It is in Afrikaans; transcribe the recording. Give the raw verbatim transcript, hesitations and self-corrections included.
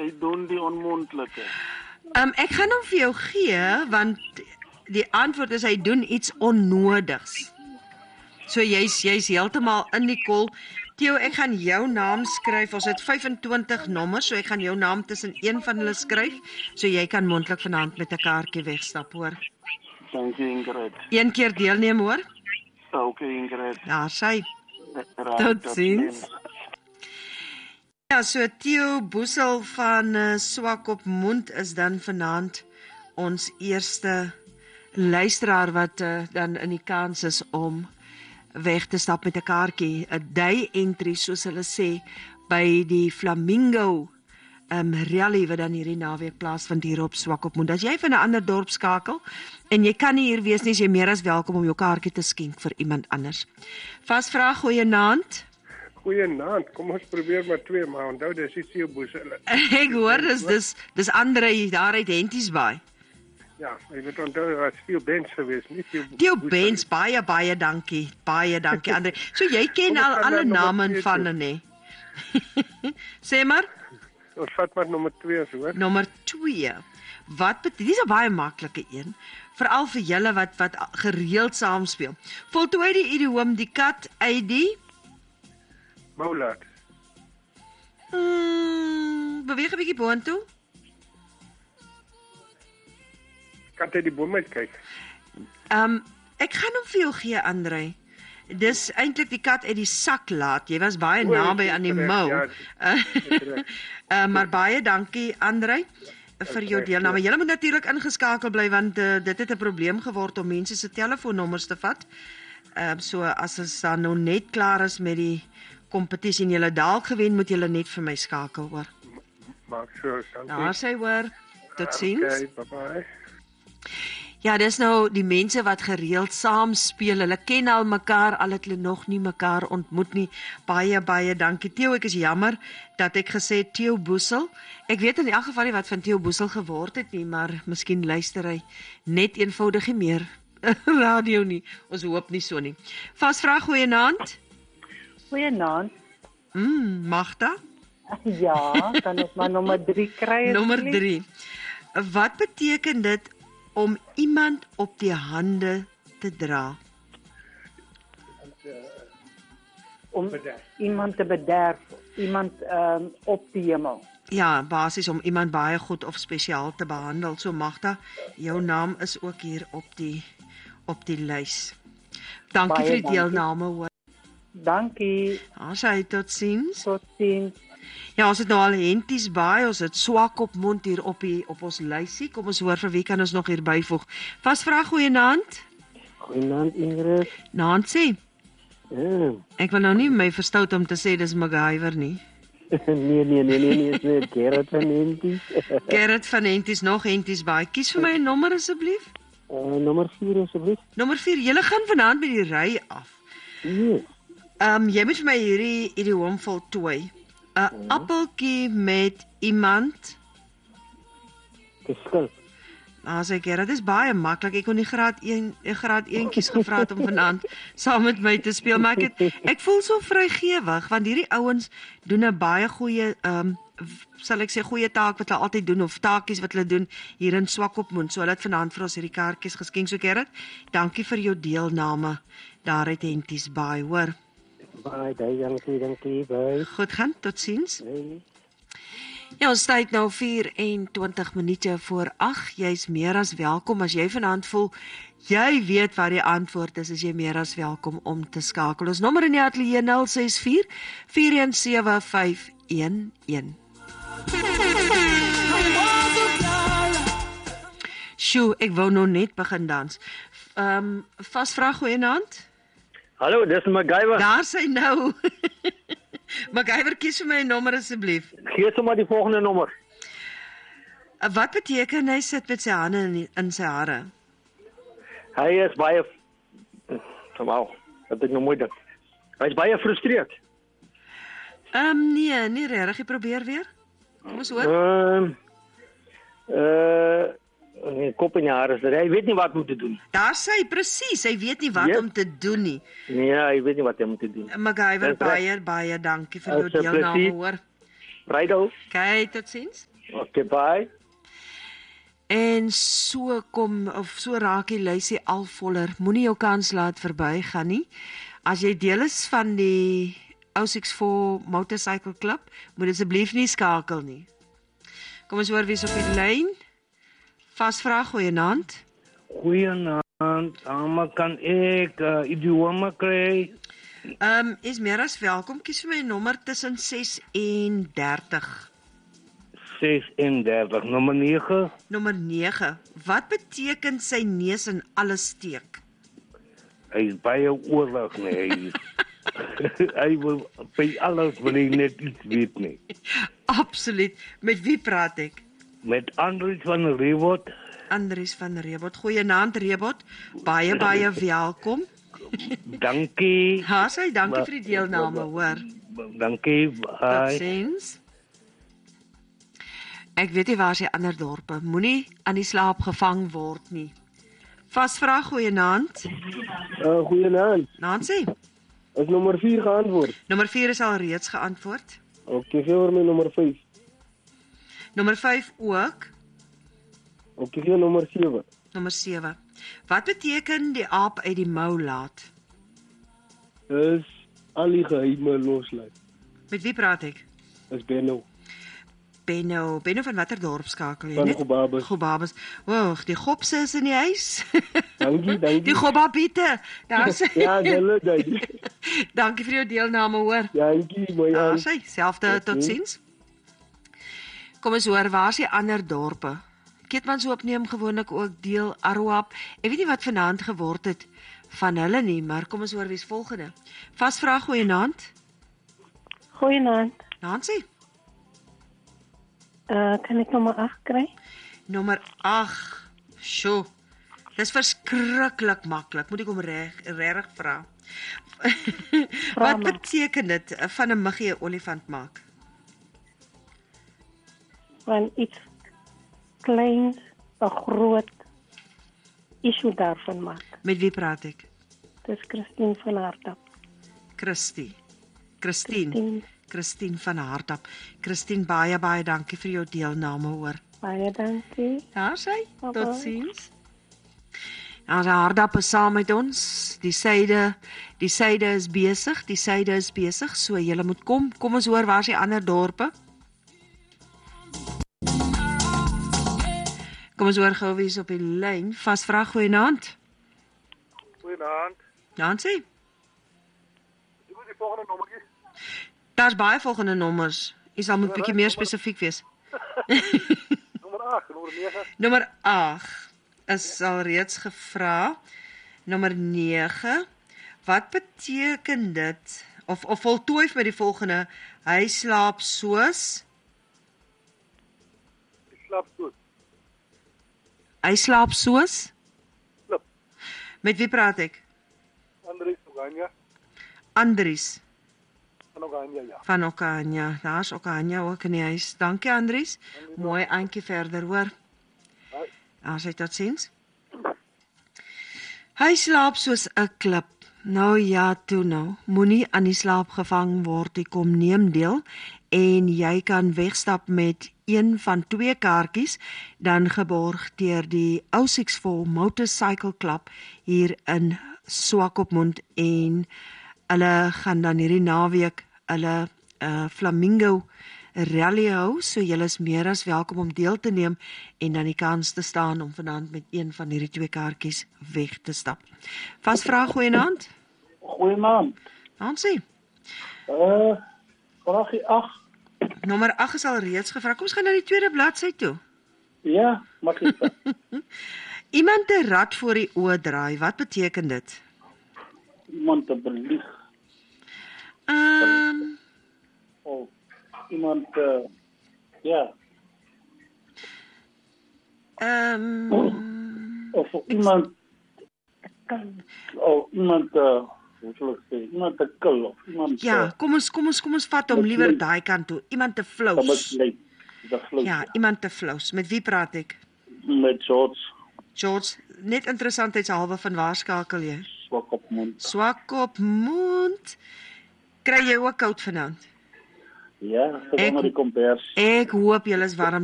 hy doen die onmoontlike. Um, ek gaan hom vir jou gee, want die antwoord is hy doen iets onnodigs. So jy's jy's heeltemal in die kol. Theo, ek gaan jou naam skryf. Ons het vyf-en-twintig nommers, so ek gaan jou naam tussen een van hulle skryf, so jy kan mondelik vanaand met 'n kaartjie wegstap, hoor. Dankie Ingrid. Een keer deelneem, hoor. Okay Ingrid. Daar sy. Raak, Tot ziens. Ja, so Theo Boesel van uh, Swakopmund is dan vanaand ons eerste luisteraar wat uh, dan in die kans is om weg te stap met 'n kaartjie, 'n day entry soos hulle sê, by die Flamingo um, rally wat dan hierdie naweek plaasvind hier op Swakopmund. As jy van 'n ander dorp skakel en jy kan nie hier wees nie, is jy meer as welkom om jou kaartjie te skenk vir iemand anders. Vasvraag, goeienaand. Goeienaand, kom ons probeer maar twee, maar onthou dis die Theo Boesel. Ek hoor dis dis dis Andre daar uit Henties-Baai. Ja, jy moet onthou daar was veel bands geweest, nie Theo Theo Benz, baie baie dankie. Baie dankie Andre. So jy ken al alle name van hulle, nê? Sê maar. Ons vat maar nommer twee, hoor. Nommer twee. Wat beteken? Dis 'n baie maklike een, veral vir julle wat wat gereeld saamspeel. Voltooi die idioom die kat uit die Moulad. Hmm, beweeg 'n bietjie boontoe. Kat uit die boom uit kyk. Ehm um, ek gaan hom vir jou gee, Andre. Dis eintlik die kat uit die sak laat. Jy was baie naby aan die mou. Ja, uh, maar baie dankie, Andre, vir jou deelname. Julle moet natuurlik ingeskakel bly want uh, dit het 'n probleem geword om mense se telefoonnommers te vat. Ehm uh, so as ons dan nou net klaar is met die kompetisie en julle dalk gewen, moet julle net vir my skakel, hoor. Maak so, dankie. Daar sê hoor. Totsiens. Okay, bye bye. Ja, dis nou die mense wat gereeld saam speel. Hulle ken al mekaar, al het hulle nog nie mekaar ontmoet nie. Baie baie dankie. Theo, ek is jammer dat ek gesê het Theo Boesel. Ek weet in elk geval nie wat van Theo Boesel geword het nie, maar miskien luister hy net eenvoudig nie meer radio nie. Ons hoop nie so nie. Vasvraag, goeienaand. Goeienaand. Mm, Magda? Ja, kan ek maar nommer drie kry? Nommer drie. Wat beteken dit om iemand op die hande te dra? Om iemand te bederf, iemand um, op die hemel. Ja, basies om iemand baie goed of spesiaal te behandel. So Magda, jou naam is ook hier op die op die lys. Dankie Baie vir die dankie. deelname, hoor. Dankie. Ons sê totsiens. Totsiens. Ja, ons het nou al Henties-Baai, ons het Swakopmund hier op die op ons lysie. Kom ons hoor vir wie kan ons nog hier byvoeg. Vasvraag, goeienaand. Goeienaand Ingrid. Naand sê. Ja. Ek wil nou nie my verstout om te sê dis MacGyver nie. nee, nee, nee, nee, nee, nee, Gerrit van Henties. Gerrit van Henties, nog Henties-Baai. Kies vir my 'n nommer asseblief. Uh, nommer vier asseblief. Nommer vier. Julle gaan vanaand met die ry af. Nee. Ehm um, jy moet vir my hierdie idioom voltooi. 'n ja. Appeltjie met iemand. Geskil. Nou sê ek, dit is baie maklik. Ek kon nie graad een graad eentjies gevra het om vanaand saam met my te speel, maar ek het, ek voel so vrygewig want hierdie ouens doen 'n baie goeie ehm um, sal ek sê goeie taak wat hulle altyd doen of taakies wat hulle doen hier in Swakopmund. So hulle het vanaand vir ons hierdie kaartjies geskenk. So Gerrit, dankie vir jou deelname daar uit Henties-Baai, hoor. Baie dankie, dankie, bye. Goed gaan, totsiens. Bye. Ja, ons tyd nou vyf en twintig minute voor agt. Jy's meer as welkom as jy vanaand voel jy weet wat die antwoord is, is jy meer as welkom om te skakel. Ons nommer in die ateljee nul ses vier, vier een sewe, vyf een een. Sjoe, ek wou nou net begin dans. Ehm um, vasvraag, goeienaand. Hallo, dis MacGyver. Daar sy nou. MacGyver, kies vir my 'n nommer asseblief. Gee sommer die volgende nommer. Wat beteken hy sit met sy hande in, in sy hare? Hy is baie Wow, dat ek nou mooi dink. Hy is baie frustreerd. Ehm um, nee, nie regtig, ek probeer weer. Kom ons hoor. Ehm uh, uh, kop in die hare, hy weet nie wat om te doen. Daar sê presies, hy weet nie wat Yep. om te doen nie. Nee, hy weet nie wat hy moet doen. MacGyver, Dis reg. baie baie dankie vir jou As 'n deelname, plesier. hoor. Righto. Kyk, totsiens. Okay, bye. En so kom of so raak die lysie al voller. Moenie jou kans laat verbygaan nie. As jy deel is van die O ses vier Motorcycle Club, moet asseblief nie skakel nie. Kom ons hoor wie's op die lyn. Vasvra, goeienaand. Goeienaand, Alma, kan ek uh, idiome kry? Ehm um, is meer as welkom. Kies vir my 'n nommer tussen ses en dertig. sesendertig, nommer negen. Nommer negen. Wat beteken sy neus in alle steek? Hy is baie oorlog, nee. Hy, hy wil by alles wil hy net iets weet nie. Absoluut. Met wie praat ek? Met Andries van Rewot. Andries van Rewot. Goeienaand Rewot. Baie baie welkom. Dankie. Ha, sy, dankie vir die deelname, hoor. Dankie. Bye. Totsiens. Ek weet nie waar is die ander dorpe. Moenie aan die slaap gevang word nie. Vasvra, goeienaand. Uh, goeienaand. Nancy. Is nommer vier geantwoord? Nommer vier is al reeds geantwoord. Okay, gee oor my nommer vyf. Nommer vyf ook. Okay, gee nommer sewe. Nommer sewe. Wat beteken die aap uit die mou laat? Is al die geheime loslaat. Met wie praat ek? Is Benno. Benno. Benno van watter dorp skakel jy Van net? Gobabis. Gobabis. Wag, die gopse is in die huis. Dankie, dankie. Die gobabiete. Daar's Ja, hulle dankie. Dankie vir jou deelname, hoor. Dankie, mooi aan. Daar's hy. Selfde, totsiens. Kom ons hoor, waar is die ander dorpe? Keetmans opneem gewoonlik ook deel Aroap. Ek weet nie wat vanaand geword het van hulle nie, maar kom ons hoor wie's volgende. Vasvra, goeienaand. Goeienaand. Nancy. Uh, kan ek nommer agt kry? Nommer agt. Sjoe. Dis verskriklik maklik. Moet ek hom reg reg vra. Wat maar. beteken dit van 'n muggie 'n olifant maak? Van iets kleins, 'n groot issue daarvan maak. Met wie praat ek? Dis Christine van Hartap. Christie. Christine. Christine. Christine van Hartap. Christine, baie baie dankie vir jou deelname, hoor. Baie dankie. Daar sy. Bye-bye. Totsiens. Nou, die Hartap is saam met ons. Die syde, die syde is besig, die syde is besig, so julle moet kom. Kom ons hoor, waar is die ander dorpe? Kom ons hoor gou wie is op die lyn. Vasvra, goeienaand. Goeienaand. Nancy. Jy moet die volgende nommer gee. Daar's baie volgende nommers. Jy sal moet bietjie meer spesifiek wees. Nommer agt, nommer negen. Nommer agt is al reeds gevra. Nommer negen. Wat beteken dit? Of of voltooi met die volgende. Hy slaap soos. Ek slaap goed. Hy slaap soos. Slip. Met wie praat ek? Andries Oganja. Andries Van Oganja, ja. van Okanja. Daar's Okanja ook in die huis. Dankie Andries. Mooi aantjie verder, hoor. Hoi. As hy tot sins. Hy slaap soos 'n klip. Nou ja, toe nou. Moenie aan die slaap gevang word. Jy kom neem deel en jy kan wegstap met een van twee kaartjies, dan geborg deur die O ses vier Motorcycle Club hier in Swakopmund, en hulle gaan dan hierdie naweek hulle uh, Flamingo rally hou, so julle is meer as welkom om deel te neem en dan die kans te staan om vanaand met een van hierdie twee kaartjies weg te stap. Vasvra, goeienaand. Goeienaand. Nancy. Uh, vraagie agt. Nommer agt is al reeds gevra. Kom ons gaan na die tweede bladsy toe. Ja, mag ek dit? Iemand 'n rad voor die oë draai, wat beteken dit? Iemand te belieg. Ehm um, Of iemand, uh, ja. ehm um, Of iemand, of iemand, uh, hoe sal ek sê, iemand te kil, of iemand ja, kom ons kom ons kom ons vat hom liewer daai kant toe. Iemand te te flous. misleid. Te flous. Ja, iemand te flous. Met wie praat ek? Met George, George, net interessantheidshalwe, van waar skakel jy? swak op mond. Swakopmund. Kry jy ook koud vanaand? Ja, Ek- verwander die kompers. Ek hoop julle is warm